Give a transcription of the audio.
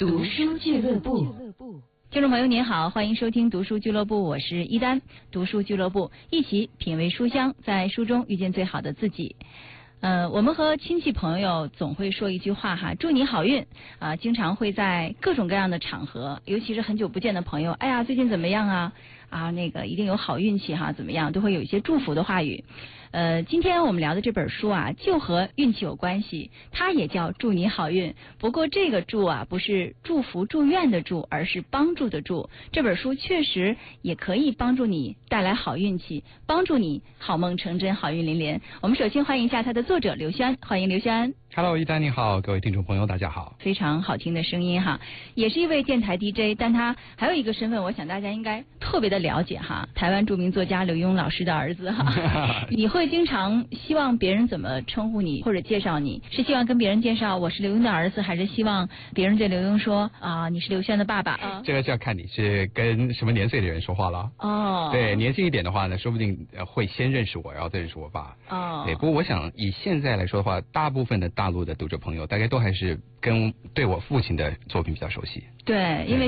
读书俱乐部。听众朋友您好，欢迎收听读书俱乐部，我是一丹。读书俱乐部，一起品味书香，在书中遇见最好的自己。我们和亲戚朋友总会说一句话哈，祝你好运啊，经常会在各种各样的场合，尤其是很久不见的朋友，哎呀，最近怎么样啊？啊，那个一定有好运气哈，怎么样？都会有一些祝福的话语。今天我们聊的这本书啊，就和运气有关系，它也叫祝你好运。不过这个祝啊，不是祝福祝愿的祝，而是帮助的助。这本书确实也可以帮助你带来好运气，帮助你好梦成真，好运连连。我们首先欢迎一下它的作者刘轩，欢迎刘轩。 Hello， 一丹你好，各位听众朋友大家好。 非常好听的声音哈，也是一位电台 DJ， 但他还有一个身份，我想大家应该特别的了解哈，台湾著名作家刘墉老师的儿子哈。你会经常希望别人怎么称呼你或者介绍你？是希望跟别人介绍我是刘墉的儿子，还是希望别人对刘墉说啊你是刘轩的爸爸？ 这个就要看你是跟什么年岁的人说话了。哦，对，年轻一点的话呢，说不定会先认识我，然后再认识我爸。哦，对，不过我想以现在来说的话，大部分的大陆的读者朋友大概都还是对我父亲的作品比较熟悉。 对，因为